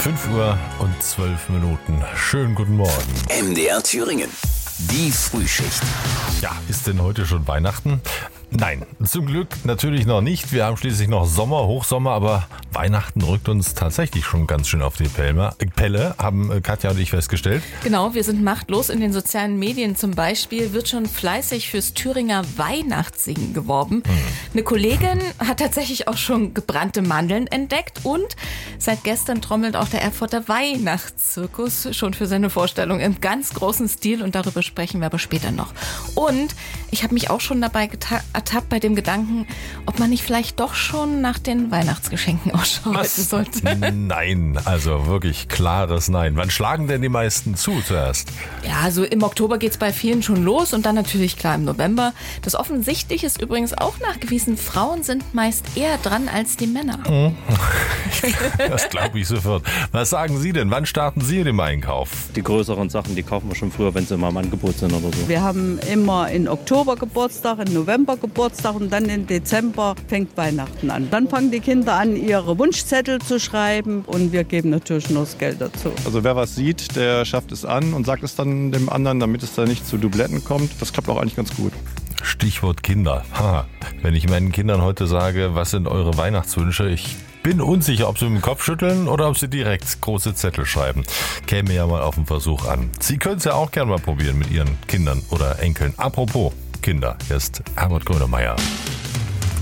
5:12. Schönen guten Morgen. MDR Thüringen. Die Frühschicht. Ja, ist denn heute schon Weihnachten? Nein, zum Glück natürlich noch nicht. Wir haben schließlich noch Sommer, Hochsommer, aber Weihnachten rückt uns tatsächlich schon ganz schön auf die Pelle, haben Katja und ich festgestellt. Genau, wir sind machtlos. In den sozialen Medien zum Beispiel wird schon fleißig fürs Thüringer Weihnachtssingen geworben. Eine Kollegin hat tatsächlich auch schon gebrannte Mandeln entdeckt und seit gestern trommelt auch der Erfurter Weihnachtszirkus schon für seine Vorstellung im ganz großen Stil und darüber sprechen wir aber später noch. Und ich habe mich auch schon dabei ertappt bei dem Gedanken, ob man nicht vielleicht doch schon nach den Weihnachtsgeschenken Ausschau halten sollte. Nein, also wirklich klares Nein. Wann schlagen denn die meisten zu zuerst? Ja, also im Oktober geht's bei vielen schon los und dann natürlich klar im November. Das Offensichtliche ist übrigens auch nachgewiesen, Frauen sind meist eher dran als die Männer. Das glaube ich sofort. Was sagen Sie denn? Wann starten Sie mit dem Einkauf? Die größeren Sachen, die kaufen wir schon früher, wenn sie mal im Angebot sind oder so. Wir haben immer im Oktober Geburtstag, im November Geburtstag und dann im Dezember fängt Weihnachten an. Dann fangen die Kinder an, ihre Wunschzettel zu schreiben und wir geben natürlich nur das Geld dazu. Also wer was sieht, der schafft es an und sagt es dann dem anderen, damit es da nicht zu Dubletten kommt. Das klappt auch eigentlich ganz gut. Stichwort Kinder. Wenn ich meinen Kindern heute sage, was sind eure Weihnachtswünsche, ich bin unsicher, ob sie mit dem Kopf schütteln oder ob sie direkt große Zettel schreiben. Käme ja mal auf den Versuch an. Sie können es ja auch gerne mal probieren mit Ihren Kindern oder Enkeln. Apropos Kinder, hier ist Herbert Grönemeyer.